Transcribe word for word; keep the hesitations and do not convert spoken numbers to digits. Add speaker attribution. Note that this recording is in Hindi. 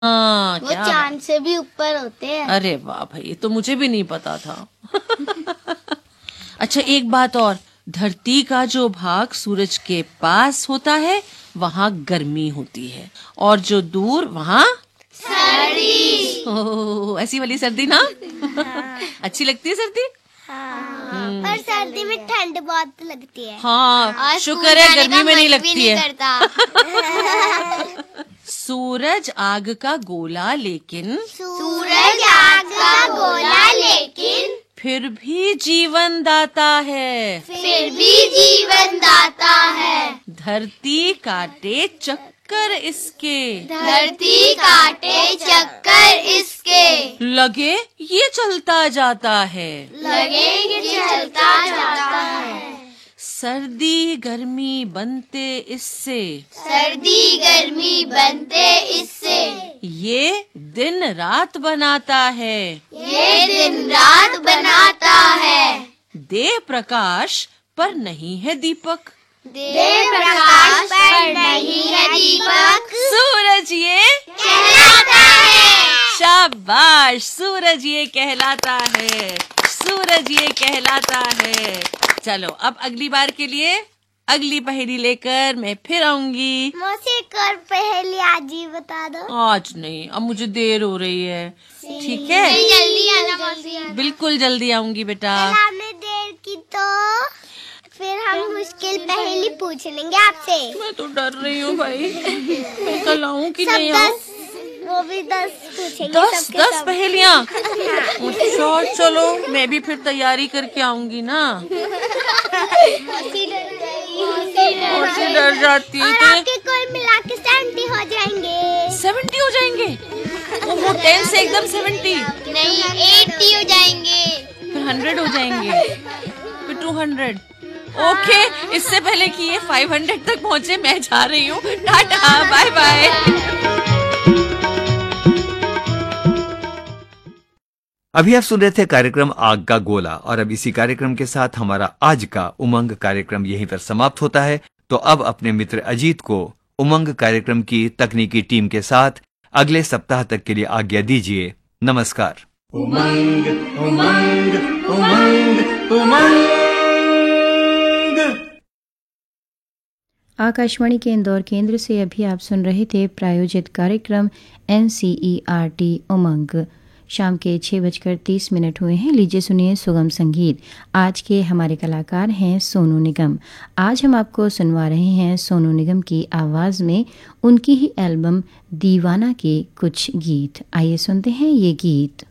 Speaker 1: हाँ,
Speaker 2: वो
Speaker 1: क्या
Speaker 2: चांद से भी ऊपर होते हैं।
Speaker 1: अरे वाह भाई, ये तो मुझे भी नहीं पता था। अच्छा, एक बात और, धरती का जो भाग सूरज के पास होता है वहाँ गर्मी होती है, और जो दूर वहाँ
Speaker 2: सर्दी।
Speaker 1: ओह, ऐसी वाली सर्दी ना। अच्छी लगती है सर्दी।
Speaker 2: हाँ, पर सर्दी में ठंड बहुत लगती है।
Speaker 1: हाँ, शुक्र है गर्मी में नहीं लगती है। सूरज आग का गोला लेकिन
Speaker 2: सूरज आग का गोला लेकिन
Speaker 1: फिर भी जीवन दाता है।
Speaker 2: फिर भी जीवन दाता है।
Speaker 1: धरती काटे चक्कर इसके,
Speaker 2: धरती काटे चक्कर इसके,
Speaker 1: लगे ये चलता जाता है।
Speaker 2: लगे ये चलता जाता है।
Speaker 1: सर्दी गर्मी बनते इससे,
Speaker 2: सर्दी गर्मी बनते इससे,
Speaker 1: ये दिन रात बनाता है।
Speaker 2: ये दिन रात बनाता है।
Speaker 1: दे प्रकाश पर नहीं है दीपक,
Speaker 2: दे प्रकाश पर नहीं है दीपक,
Speaker 1: सूरज ये
Speaker 2: कहलाता है।
Speaker 1: शाबाश, सूरज ये कहलाता है, सूरज ये कहलाता है। चलो, अब अगली बार के लिए अगली पहेली लेकर मैं फिर आऊंगी।
Speaker 2: मौसी एक और पहेली आज ही बता दो।
Speaker 1: आज नहीं, अब मुझे देर हो रही है। ठीक है,
Speaker 2: जल्दी आना मौसी।
Speaker 1: बिल्कुल जल्दी आऊंगी बेटा।
Speaker 2: हमने देर की तो फिर हम मुश्किल पहेली पूछ लेंगे आपसे।
Speaker 1: मैं तो डर रही हूँ भाई, मैं कल आऊँ कि
Speaker 2: सब
Speaker 1: नहीं आऊँ?
Speaker 2: दस, वो भी दस पूछेंगे।
Speaker 1: दस
Speaker 2: सबके
Speaker 1: दस
Speaker 2: सब।
Speaker 1: पहेलियाँ। अच्छा, चलो मैं भी फिर तैयारी करके आऊंगी ना।
Speaker 2: मौसी डर गई।
Speaker 1: मौसी डर जाती है
Speaker 2: और
Speaker 1: तो
Speaker 2: आपके कुल मिला के सेवेंटी हो जाएंगे।
Speaker 1: सेवेंटी हो जाएंगे। ओहो, टेन से एकदम सेवेंटी,
Speaker 2: नहीं, एट्टी हो जाएंगे।
Speaker 1: फिर हंड्रेड हो जाएंगे, फिर टू हंड्रेड। ओके, इससे पहले कि ये फाइव हंड्रेड तक पहुँचे मैं जा रही हूँ। Tata, bye bye.
Speaker 3: अभी आप सुन रहे थे कार्यक्रम आग का गोला, और अब इसी कार्यक्रम के साथ हमारा आज का उमंग कार्यक्रम यहीं पर समाप्त होता है। तो अब अपने मित्र अजीत को उमंग कार्यक्रम की तकनीकी टीम के साथ अगले सप्ताह तक के लिए आज्ञा दीजिए। नमस्कार।
Speaker 4: उमंग उमंग उमंग उमंग।
Speaker 5: आकाशवाणी के इंदौर केंद्र से अभी आप सुन रहे थे प्रायोजित कार्यक्रम N C E R T उमंग। शाम के छः बजकर तीस मिनट हुए हैं। लीजिए सुनिए सुगम संगीत। आज के हमारे कलाकार हैं सोनू निगम। आज हम आपको सुनवा रहे हैं सोनू निगम की आवाज़ में उनकी ही एल्बम दीवाना के कुछ गीत। आइए सुनते हैं ये गीत।